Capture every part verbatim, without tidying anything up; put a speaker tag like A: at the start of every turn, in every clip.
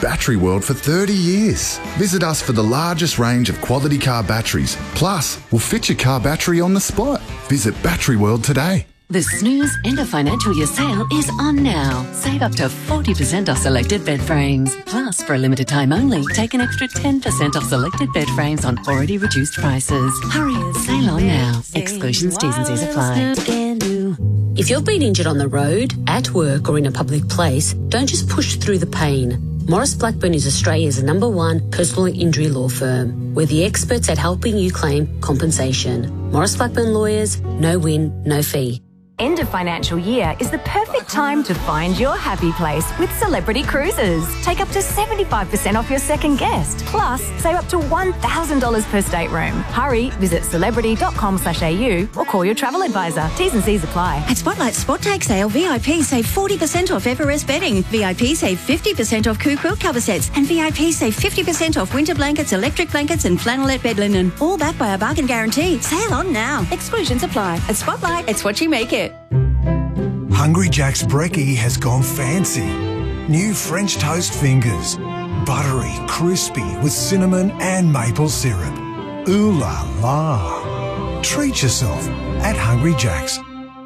A: Battery World for thirty years. Visit us for the largest range of quality car batteries. Plus, we'll fit your car battery on the spot. Visit Battery World today.
B: The Snooze End of Financial Year sale is on now. Save up to forty percent off selected bed frames. Plus, for a limited time only, take an extra ten percent off selected bed frames on already reduced prices. Hurry, sale on now. Exclusions, T's and C's apply.
C: If you've been injured on the road, at work or in a public place, don't just push through the pain. Morris Blackburn is Australia's number one personal injury law firm. We're the experts at helping you claim compensation. Morris Blackburn Lawyers, no win, no fee.
D: End of financial year is the perfect time to find your happy place with Celebrity Cruises. Take up to seventy-five percent off your second guest. Plus, save up to one thousand dollars per stateroom. Hurry, visit celebrity dot com slash a u or call your travel advisor. T's and C's apply.
E: At Spotlight Spot Take Sale, V I P save forty percent off Everest bedding. V I P save fifty percent off Coo quilt cover sets. And V I P save fifty percent off winter blankets, electric blankets and flannelette bed linen. All backed by a bargain guarantee. Sale on now. Exclusions apply. At Spotlight, it's what you make it.
F: Hungry Jack's Brekkie has gone fancy. New French toast fingers. Buttery, crispy with cinnamon and maple syrup. Ooh la la. Treat yourself at Hungry Jack's.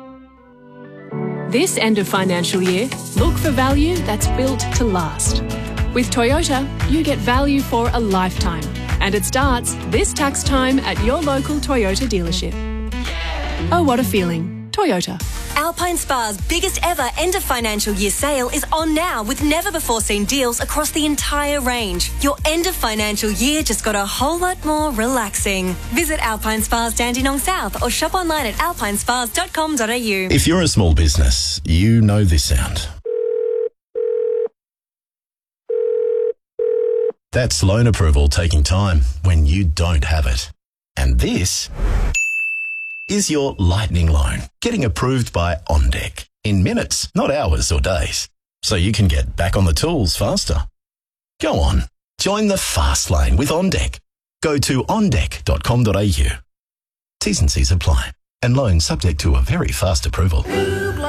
G: This end of financial year, look for value that's built to last. With Toyota, you get value for a lifetime. And it starts this tax time at your local Toyota dealership. Oh, what a feeling. Toyota.
H: Alpine Spa's biggest ever end of financial year sale is on now with never before seen deals across the entire range. Your end of financial year just got a whole lot more relaxing. Visit Alpine Spas Dandenong South or shop online at alpine spas dot com dot a u.
I: If you're a small business, you know this sound. That's loan approval taking time when you don't have it. And this is your lightning loan getting approved by OnDeck in minutes, not hours or days, so you can get back on the tools faster. Go on, join the fast lane with OnDeck. Go to on deck dot com dot a u. T's and C's apply, and loan subject to a very fast approval.